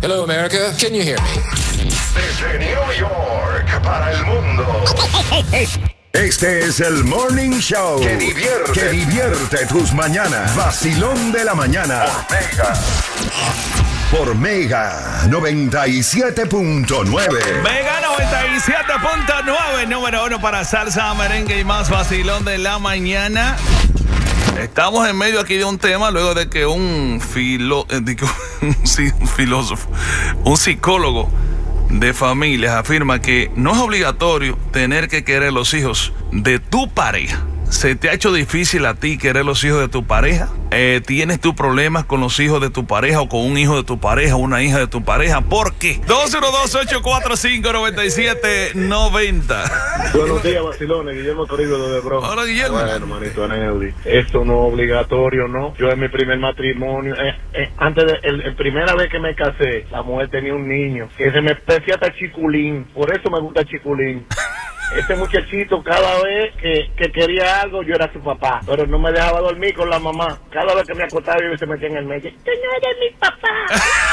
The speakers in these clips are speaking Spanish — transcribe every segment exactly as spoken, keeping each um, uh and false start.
Hello, America. Can you hear me? Desde New York para el mundo. Este es el Morning Show que divierte, que divierte tus mañanas. Vacilón de la mañana. Por Mega. Por Mega noventa y siete punto nueve. Mega noventa y siete punto nueve, número uno para salsa, merengue y más. Vacilón de la mañana. Estamos en medio aquí de un tema luego de que un, filo, eh, de que un, sí, un filósofo, un psicólogo de familias afirma que no es obligatorio tener que querer los hijos de tu pareja. ¿Se te ha hecho difícil a ti querer los hijos de tu pareja? Eh, ¿Tienes tú problemas con los hijos de tu pareja o con un hijo de tu pareja o una hija de tu pareja? ¿Por qué? dos uno dos, ocho cuatro cinco, nueve siete nueve cero. Buenos días, vacilones. Guillermo Toribio de Bronx. Hola, Guillermo. Bueno, hermanito Aneudi, esto no es obligatorio, ¿no? Yo en mi primer matrimonio, eh, eh, antes de el, el primera vez que me casé, la mujer tenía un niño que se me decía hasta chiculín. Por eso me gusta chiculín. Este muchachito, cada vez que, que quería algo, yo era su papá, pero no me dejaba dormir con la mamá. Cada vez que me acostaba, yo se metía en el medio. ¡Tú no eres mi papá!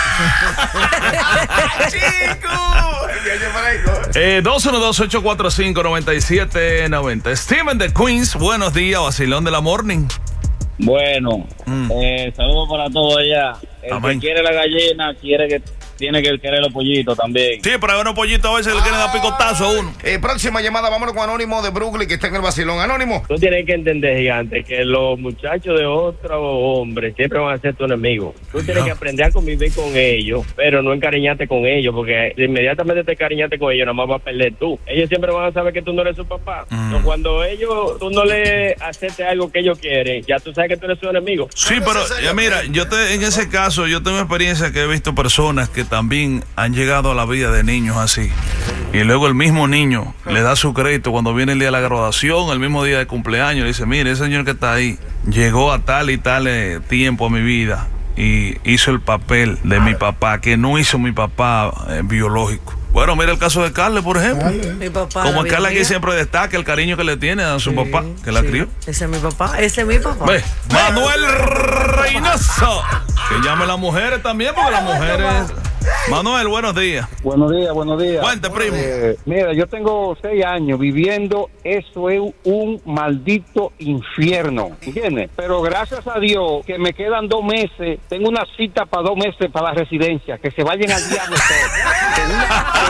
¡Chico! Eh, dos uno dos, ocho cuatro cinco, nueve siete nueve cero. Steven de Queens, buenos días, vacilón de la morning. Bueno, mm. eh, saludos para todos allá. El Amén. Que quiere la gallina, quiere que tiene que querer los pollitos también. Sí, pero hay unos pollitos a veces le quieren dar picotazo a uno. Eh, próxima llamada, vámonos con Anónimo de Brooklyn, que está en el vacilón. Anónimo. Tú tienes que entender, gigante, que los muchachos de otro hombre siempre van a ser tu enemigo. Tú tienes no. que aprender a convivir con ellos, pero no encariñarte con ellos, porque inmediatamente te encariñaste con ellos, nada más vas a perder tú. Ellos siempre van a saber que tú no eres su papá. Mm. Entonces, cuando ellos, tú no le aceptes algo que ellos quieren, ya tú sabes que tú eres su enemigo. Sí, pero ya mira, yo te, en ese caso, yo tengo experiencia que he visto personas que también han llegado a la vida de niños así. Y luego el mismo niño le da su crédito cuando viene el día de la graduación, el mismo día de cumpleaños, le dice, mire, ese señor que está ahí llegó a tal y tal eh, tiempo a mi vida y hizo el papel de mi papá, que no hizo mi papá eh, biológico. Bueno, mira el caso de Carle, por ejemplo. Mi papá. Como Carle aquí siempre destaca el cariño que le tiene a su sí, papá, que la sí. crió. Ese es mi papá, ese es mi papá. Ve, Manuel Reynoso. Que llame a las mujeres también, porque las mujeres... Manuel, buenos días. Buenos días, buenos días. Cuente, primo. Eh, mira, yo tengo seis años viviendo, eso es un maldito infierno, ¿entiendes? Pero gracias a Dios que me quedan dos meses, tengo una cita para dos meses para la residencia, que se vayan al diablo todos.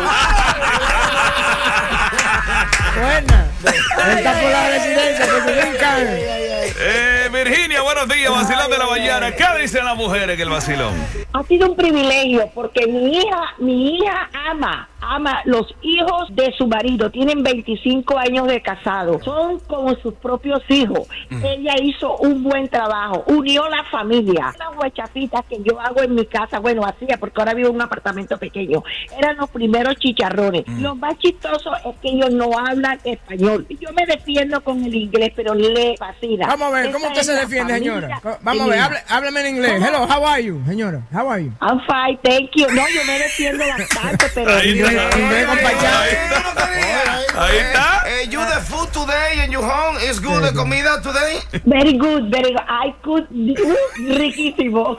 Buena. Está por la residencia, que se vengan. Eh, Virginia, buenos días, vacilón de la mañana. ¿Qué dicen las mujeres que el vacilón? Ha sido un privilegio porque mi hija, mi hija ama, ama los hijos de su marido. Tienen veinticinco años de casado. Son como sus propios hijos. Mm. Ella hizo un buen trabajo, unió la familia. Las huechapitas que yo hago en mi casa, bueno, hacía porque ahora vivo en un apartamento pequeño. Eran los primeros chicharrones. Mm. Lo más chistoso es que ellos no hablan español. Yo me defiendo con el inglés, pero le fascina. Vamos a ver, ¿cómo usted se defiende, señora? Vamos a ver, hable, háblame en inglés. ¿Cómo? Hello, how are you, señora? How are you? I'm fine, thank you. No, yo me defiendo bastante, pero ahí inglés, está. inglés, Ahí está. Eh, you the food today in your home is good, the comida today? Very good, very good. I could, uh, riquísimo.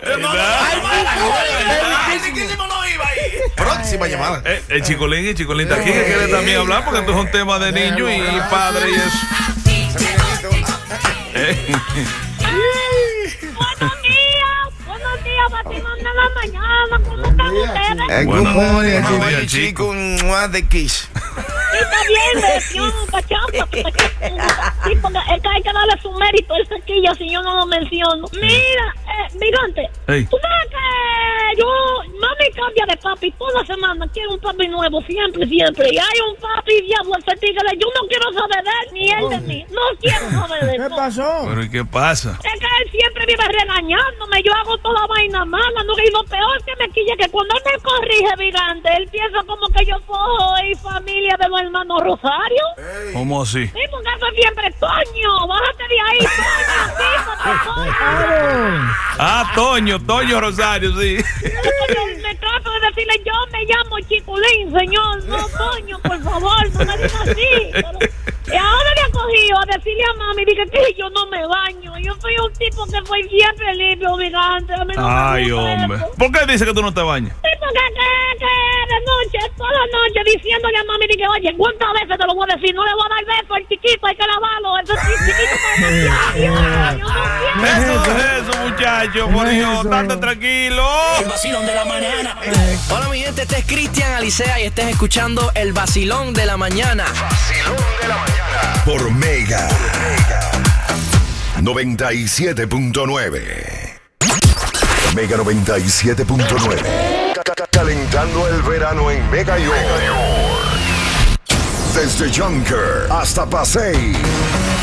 Riquísimo no iba ahí. Próxima llamada. Eh, el Chicolín y Chicolín está aquí, que quiere también hablar, porque esto es un tema de niño y padre y eso. Eh. Buenos días, buenos días, vacilón de la mañana, ¿cómo están ustedes? Eh, good morning, how are you, chico? De kiss. Está bien, versión cachapa. Sí, porque es que hay que darle su mérito el sequillo si yo no lo menciono. Mira, eh, Vigante, hey. Tú sabes que yo, mami cambia de papi toda la semana, quiere un papi nuevo, siempre, siempre. Y hay un papi diablo, ese tigre, yo no quiero saber de él, ni él de mí. No quiero saber de él. ¿Qué pasó? ¿Pero y qué pasa? Es que él siempre vive regañándome, yo hago toda vaina mala, ¿no? Y lo peor que me quilla que cuando él me corrige, Vigante, él piensa como que yo soy familia de los hermanos Rosario. Hey. ¿Cómo así? Sí, porque eso siempre es Toño, bájate de ahí, Toño, sí, Toño. Ah, Toño, Toño Rosario, sí. Yo me trato de decirle, yo me llamo Chiculín, señor, no Toño, por favor, no me digas así. Pero, y ahora me ha cogido a decirle a mami, dije que yo no me baño, yo soy un tipo que soy siempre limpio, Vigante. Ay, hombre. Eso. ¿Por qué dice que tú no te bañas? Sí, porque que, que, que de noche, toda la noche diciéndole a mami que, oye, ¿cuántas veces te lo voy a decir? No le voy a dar beso al chiquito, hay que lavarlo. Ese chiquito está Eso es eso, muchachos, por Dios, tanto tranquilo. El vacilón de la mañana. Hola, mi gente, este es Cristian Alicea y estás escuchando el vacilón de la mañana. Vacilón de la mañana. Por Mega. noventa y siete punto nueve. Mega noventa y siete punto nueve. Calentando el verano en Mega York. Desde Junker hasta Pasay.